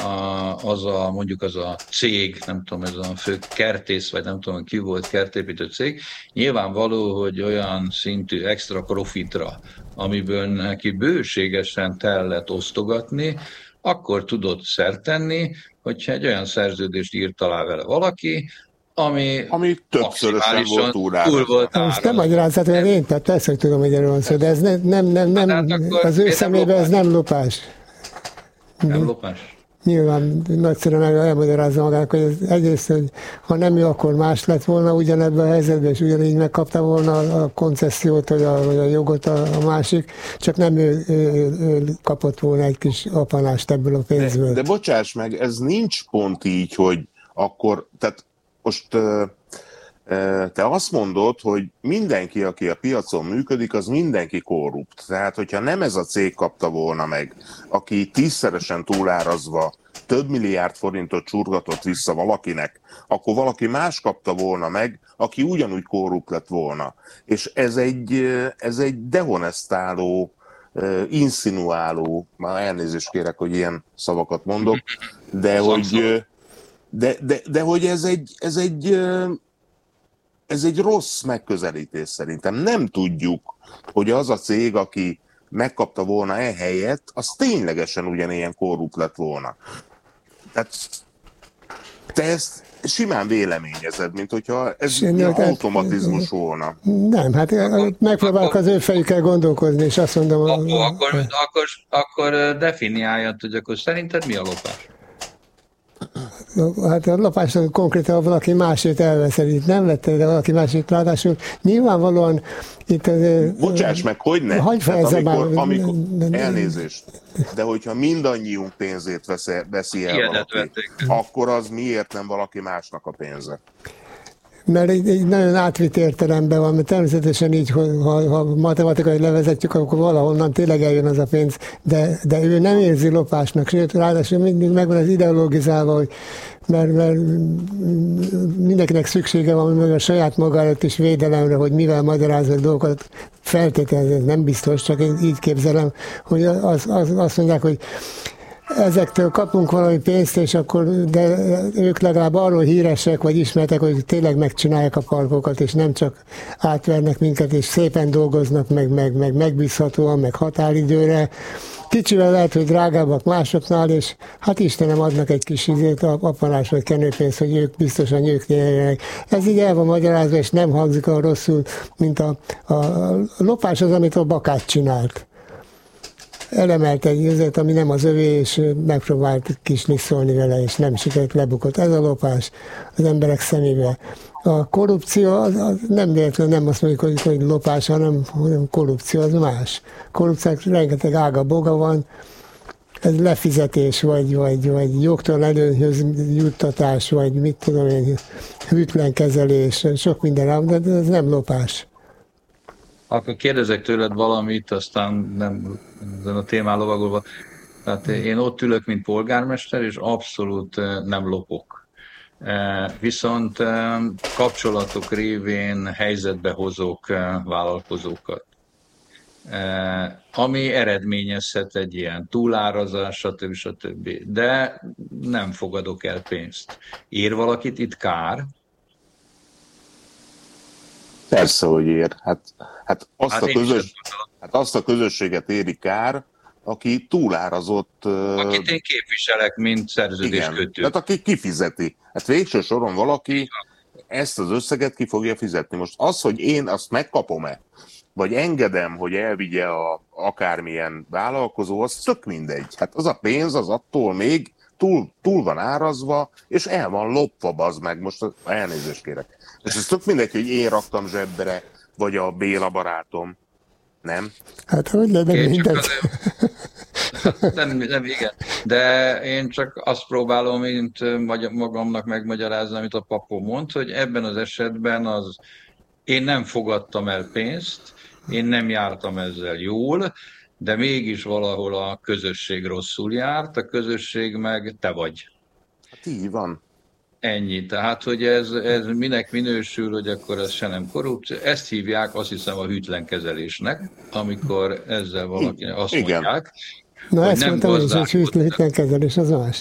mondjuk az a cég, nem tudom, ez a fő kertész, vagy nem tudom, ki volt kertépítő cég, nyilvánvaló, hogy olyan szintű extra profitra, amiből neki bőségesen lett osztogatni, akkor tudott szert tenni, hogyha egy olyan szerződést írt alá vele valaki, ami többszörösen volt túl volt ára. Most nem magyarázat, hogy én persze, hogy tudom, hogy erről van szó, de ez nem Hát az ő szemében ez nem lopás. Nem lopás? Nyilván nagyszerűen elmagyarázza magának, hogy ez egyrészt, hogy ha nem ő, akkor más lett volna ugyanebben a helyzetben, és ugyanígy megkapta volna a koncesziót, vagy a jogot a másik, csak nem ő kapott volna egy kis apanást ebből a pénzből. De bocsáss meg, ez nincs pont így, hogy akkor, tehát most te azt mondod, hogy mindenki, aki a piacon működik, az mindenki korrupt. Tehát, hogyha nem ez a cég kapta volna meg, aki 10-szeresen túlárazva több milliárd forintot csurgatott vissza valakinek, akkor valaki más kapta volna meg, aki ugyanúgy korrupt lett volna. És ez egy dehonestáló, insinuáló, már elnézést kérek, hogy ilyen szavakat mondok, de hogy ez egy rossz megközelítés szerintem. Nem tudjuk, hogy az a cég, aki megkapta volna helyet, az ténylegesen ugyanilyen korrupt lett volna. Tehát te ezt simán véleményezed, mint hogyha ez automatizmus volna. Nem, hát megpróbálok az ő fejükkel gondolkozni, és azt mondom... Akkor definiáljad, hogy akkor szerinted mi a lopás? Hát a lopás konkrétan valaki másét elveszed, itt nem vetted, de valaki másét, ráadásul nyilvánvalóan itt azért... Bocsáss meg, hogy ne? Amikor elnézést, de hogyha mindannyiunk pénzét veszi el valaki, akkor az miért nem valaki másnak a pénze? Mert egy nagyon átvitt értelemben van, mert természetesen így, ha matematikai levezetjük, akkor valahonnan tényleg eljön az a pénz, de ő nem érzi lopásnak, sőt, ráadásul mindig megvan az ideologizálva, hogy mert mindenkinek szüksége van, meg a saját maga előtt is védelemre, hogy mivel magyaráznak dolgokat, feltételezett, nem biztos, csak én így képzelem, hogy azt mondják, hogy ezektől kapunk valami pénzt, és akkor, de ők legalább arról híresek, vagy ismertek, hogy tényleg megcsinálják a parkokat, és nem csak átvernek minket, és szépen dolgoznak, meg megbízhatóan, meg határidőre. Kicsivel lehet, hogy drágábbak másoknál, és hát Istenem adnak egy kis apanás vagy kenőpénzt, hogy ők biztosan ők nyerjenek. Ez így el van magyarázva, és nem hangzik olyan rosszul, mint a lopás az, amit a Bakát csinált. Elemelt egy üzlet, ami nem az övé, és megpróbált kislisszolni vele, és nem sikerült, lebukott. Ez a lopás az emberek szemébe. A korrupció az nem véletlenül nem azt mondjuk, hogy lopás, hanem korrupció, az más. Korrupciónak rengeteg ága-boga van, ez lefizetés, vagy jogtalan előnyhöz juttatás, vagy mit tudom én, hűtlen kezelés, sok minden, de ez nem lopás. Akkor kérdezek tőled valamit, aztán nem ezen a témán lovagolva. Tehát én ott ülök, mint polgármester, és abszolút nem lopok. Viszont kapcsolatok révén helyzetbe hozok vállalkozókat. Ami eredményezhet egy ilyen túlárazás, stb. De nem fogadok el pénzt. Ér valakit itt kár? Persze, hogy ér. Hát azt a közösséget éri kár, aki túlárazott... Akit én képviselek, mint szerződéskötő. Tehát aki kifizeti. Hát végső soron valaki ezt az összeget ki fogja fizetni. Most az, hogy én azt megkapom-e, vagy engedem, hogy elvigye akármilyen vállalkozó, az tök mindegy. Hát az a pénz az attól még túl van árazva, és el van lopva, bazd meg. Most elnézést kérek. És ez tök mindegy, hogy én raktam zsebbre, vagy a Béla barátom. Nem? Hát hogy legyen mindent? Nem, igen. De én csak azt próbálom, mint magamnak megmagyarázni, amit a Papó mond, hogy ebben az esetben én nem fogadtam el pénzt, én nem jártam ezzel jól, de mégis valahol a közösség rosszul járt, a közösség meg te vagy. Hát így van. Ennyi. Tehát, hogy ez minek minősül, hogy akkor ez se nem korrupció. Ezt hívják, azt hiszem, a hűtlen kezelésnek, amikor ezzel valakinek azt mondják, Na ezt mondtam, hogy hűtlen kezelés az más.